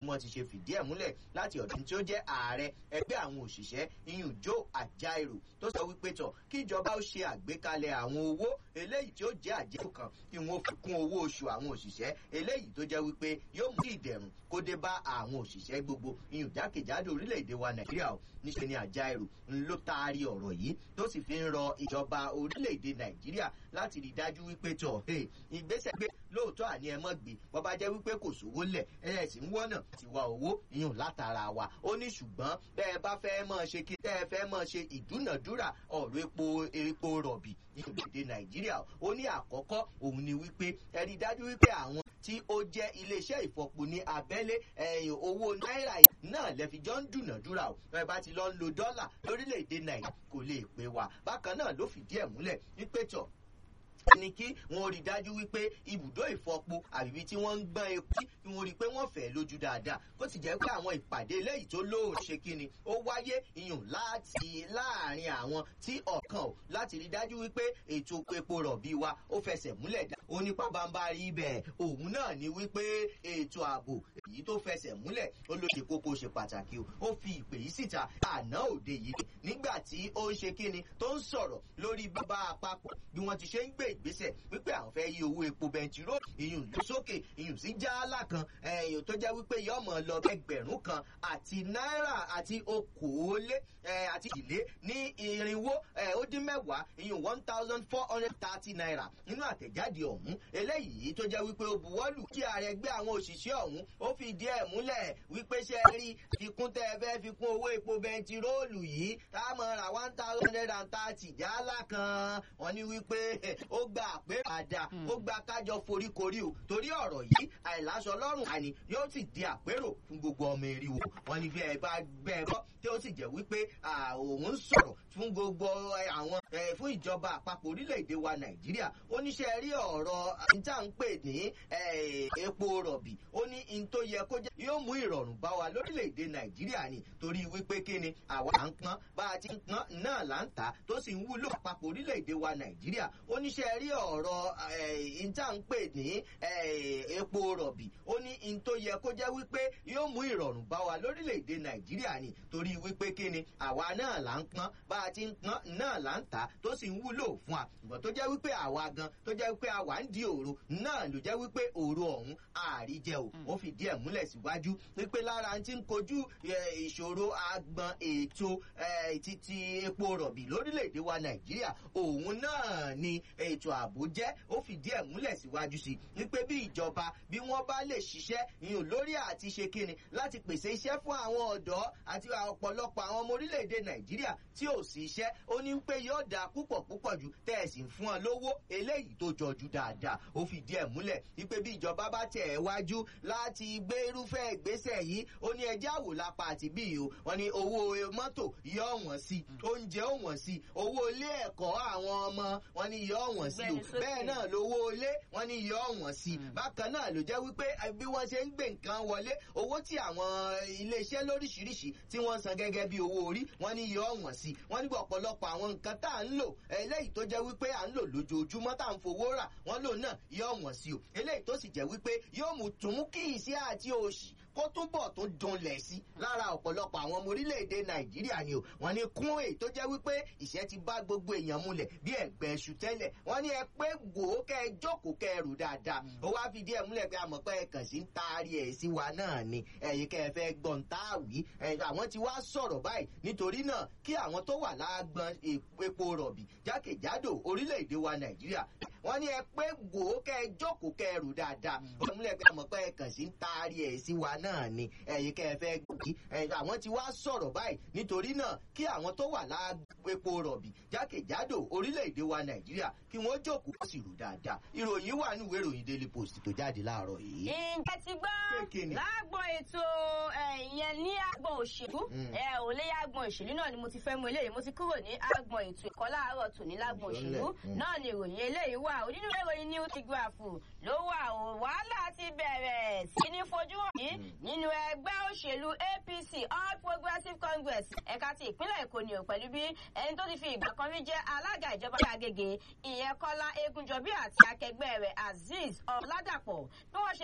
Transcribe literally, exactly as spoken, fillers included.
wọ́n ti ṣe fìdí ẹ̀ múlẹ̀ láti ọ̀dún tí ó jẹ́ ààrẹ ẹgbẹ́ àwọn òṣìṣẹ́ iyùn Joe Ajaero tó sọ wípé tọ̀ kí ìjọba ó ṣe àgbékalẹ̀ àwọn owó eléyìí tí ó jẹ́ àjẹkù kan kí wọ́n fi kún owó oṣù àwọn òṣìṣẹ́ eléyìí tó jẹ́ wípé yóò mú ìdẹ̀rùn kó dé bá àwọn òṣìṣẹ́ gbogbo iyùn jákèjádò orílẹ̀-èdè wa Nàìjíríà o níṣẹ́ ni Ajaero ló taari ọ̀rọ̀ yìí tó sì fi ń rọ ìjọba orílẹ̀-èdè Nàìjíríà láti rí dájú wípé tọ̀ ìgbésẹ̀ gbé lóòótọ́ àní ẹ mọ́ gbé bọ́ bá jẹ́ wípé kò sówó lẹ̀ ẹ sì ń wọ́nà ti wá owó iyùn látara wa ó ní ṣùgbọ́n bẹ́ ẹ bá fẹ́ mọ́ ṣe kí tẹ́ ẹ fẹ́ mọ́ ṣe ìdúnàdúrà ọ̀rọ̀ epo epo rọ̀bì ní orílẹ̀-èdè Nàìjíríà ó ní àkọ́kọ́ òun ni wípé ẹ rí dájú wípé àwọn tí ó jẹ́ iléeṣẹ́ ìfọpo ní abẹ́lé ẹ̀yìn owó náírà náà lẹ́fi jọ ń dúnàdúrà o ẹ bá ti lọ ń lo dọ́là lórílẹ̀-èdè Nàìjíríà kò lè pé wa bákan náà ló fìdí ẹ̀ múlẹ̀ wípé tọ̀ ní kí wọ́n rí dájú wípé ibùdó ìfọpo àbíbí tí wọ́n ń gbọ́n epo kí wọ́n rí pé wọ́n fẹ́ lójú dáadáa bó ti jẹ́ pé àwọn ìpàdé eléyìí tó lóòrùn ṣe kíni ó wáyé iyùn láti láàrin àwọn tí ọ̀kan ò láti rí dájú wípé ètò epo rọ̀bì wa ó fẹsẹ̀ múlẹ̀ dá ó ní pàbámbarì ibẹ̀ òun náà ni wípé ètò ààbò èyí tó fẹsẹ̀ múlẹ̀ ó ló ṣe kókó ṣe pàtàkì o ó fi ìpè yìí síta àná òde yìí nígbà tí ó ń ṣe kíni tó ń sọ̀rọ̀ lórí bàbá àpapọ̀ bí wọ́n ti ṣe ń gbé ìgbésẹ̀ wípé àwọn fẹ́ yí owó epo bẹntiró ìyún lọ sókè ìyún sí jálá kan ẹ̀yìn tó jẹ́ wípé yọmọ lọ ẹgbẹ̀rún kan àti náírà àti okòólé àti ìlé ní irinwó ó dín mẹ́wàá ìyún one thousand four hundred thirty naira nínú àtẹ̀jáde ọ̀hún eléyìí tó jẹ́ wípé ó buwọ́lù kí ààrẹ gbé àwọn òṣìṣẹ́ ọ̀hún ó fi díẹ̀ múlẹ̀ wípé ṣe rí fikún tẹ́ ẹ fẹ́ fikún owó epo bẹntiróòlù yìí táwọn ra one thousand and thirty jálá kan wọ́n ní wípé ó gba àpé àdá ó gba kájọ foríkorí o torí ọ̀rọ̀ yìí àìláṣọ lọ́rùn àní yóò sì di àpérò fún gbogbo ọmọ eriwo wọn ni bí ẹ bá gbẹ bọ́ tí ó sì jẹ́ wípé òun sọ̀rọ̀ fún gbogbo àwọn fún ìjọba àpapọ̀ orílẹ̀-èdè wa Nàìjíríà ó níṣẹ́ rí ọ̀rọ̀ níta ń pè ní epo rọ̀bì ó ní in tó yẹ kó jẹ́ yóò mú ìrọ̀rùn bá wa lórílẹ̀-èdè Nàìjíríà ni torí wípé kí ni àwa à ń pọ́n bá a ti ń pọ́n náà là ń tà tó sì ń wúlò àpapọ̀ orílẹ̀-èdè wa Nàìjíríà ó níṣẹ́ rí ọ̀rọ̀ ìta ń pè ní epo rọ̀bì ó ní in tó yẹ kó jẹ́ wípé yóò mú ìrọ̀rùn bá wa lórílẹ̀-èdè Nàìjíríà ni torí wípé kí ni àwa náà là ń pọ́n bá a ti ń pọ́n náà là ń tà tó sì ń wúlò fún wa ìgbọ̀n tó jẹ́ wípé àwa gan tó jẹ́ wípé àwa ń di òru náà ló jẹ́ wípé òru ọ̀hún àríjẹ o ó fi díẹ̀ múlẹ̀ síwájú wípé lára ti ń kojú ìṣòro agbọn ètò títí epo rọ̀bì lórílẹ̀-èdè wa Nàìjíríà òun náà ni ètò ààbò jẹ́ ó fìdí ẹ̀ múlẹ̀ síwájú sí wípé bí ìjọba bí wọ́n bá lè ṣiṣẹ́ ìyún lórí àti ṣe kíni láti pèsè iṣẹ́ fún àwọn ọ̀dọ́ àti ọ̀pọ̀lọpọ̀ àwọn ọmọ orílẹ̀-èdè Nàìjíríà tí ò sí iṣẹ́ ó ní pé yóò dáa púpọ̀ púpọ̀ jù tẹ́ ẹ̀ sì ń fún ọ lówó eléyìí tó jọjú dáadáa ó fìdí ẹ̀ múlẹ̀ wípé bí ìjọba bá tẹ̀ ẹ́ wájú láti gbé irúfẹ́ ìgbésẹ̀ yìí ó ní ẹjẹ́ àwò lápá àti bí o wọ́n ní owó mọ́tò yóò wọ́n sí oúnjẹ ó wọ́n sí owó ilé ẹ̀kọ́ àwọn ọmọ wọ́n ní yóò wọ́n sí o bẹ́ẹ̀ náà lówó ilé wọ́n ní yóò wọ́n sí bákan náà ló jẹ́ wípé bí wọ́n ṣe ń gbé nǹkan wọlé owó tí àwọn iléeṣẹ́ lóríṣiríṣi tí wọ́n san gẹ́gẹ́ bí owó orí wọ́n ní yóò wọ́n sí wọ́n ní ọ̀pọ̀lọpọ̀ àwọn nǹkan tá à ń lò eléyìí tó jẹ́ wípé à ń lò lójoojúmọ́ tá à ń fowó rà wọ́n lò náà yóò wọ́n sí o eléyìí tó sì jẹ́ wípé yóò mú tún kí ìṣẹ́ àti òṣì kó túbọ̀ tó dunlẹ̀ sí lára ọ̀pọ̀lọpọ̀ àwọn ọmọ orílẹ̀-èdè Nàìjíríà ni o wọ́n ní kún èyí tó jẹ́ wípé ìṣẹ́ ti bá gbogbo èèyàn múlẹ̀ bí ẹ̀gbẹ́ ẹṣu tẹ́lẹ̀ wọ́n ní ẹ pé gbòó kẹ́ ẹ jókòó kẹ́ ẹ rò dáadáa ó wá fìdí ẹ̀ múlẹ̀ pé àmọ́ pé ẹ kàn sí ń taari ẹ̀ sí wa náà ni ẹ̀yin kẹ́ ẹ fẹ́ gbọ́n táàwí àwọn ti wá sọ̀rọ̀ báyìí nítorí náà kí àwọn tó wà lágbọn epo rọ̀bì jákèjádò orílẹ̀-èdè wa Nàìjíríà wọ́n ní ẹ pé gbòó kẹ́ ẹ jókòó kẹ́ ẹ rò dáadáa ó múlẹ̀ pé àmọ́ pé ẹ kàn sí ń taari ẹ̀ sí wa náà ni ẹ̀yin kẹ́ ẹ fẹ́ gbòógì àwọn ti wá sọ̀rọ̀ báyìí nítorí náà kí àwọn tó wà lágbọn epo rọ̀bì jákèjádò orílẹ̀-èdè wa Nàìjíríà kí wọ́n jókòó kó sì rò dáadáa ìròyìn wà ní ìwé ìròyìn Daily Post tó jáde láàárọ̀ yìí. ǹjẹ́ ti gbọ́ lágbo ètò ìyẹn ní àgbọn òṣèlú ẹ ò lé àgbọn òṣèlú náà ni mo ti fẹ́ mú eléyìí mo ti kúrò ní àgbọn ètò ẹ̀kọ́ láàárọ̀ tòní lágbọn òṣèlú náà ni ìròyìn eléyìí wà onínú ìròyìn New Telegraph ló wà ó wàhálà ti bẹ̀rẹ̀ sí ní fojú hàn yìí nínú ẹgbẹ́ òṣèlú A P C All Progressives Congress ẹ̀ka ti ìpínlẹ̀ Èkó ni ò pẹ̀lú bí ẹni tó ti fi ìgbà kan rí jẹ́ alága ìjọba Agége ìyẹn Kọ́lá Egúnjọbí àti akẹgbẹ́ rẹ̀ Azeez Ọládàpọ̀ bí wọ́n ṣe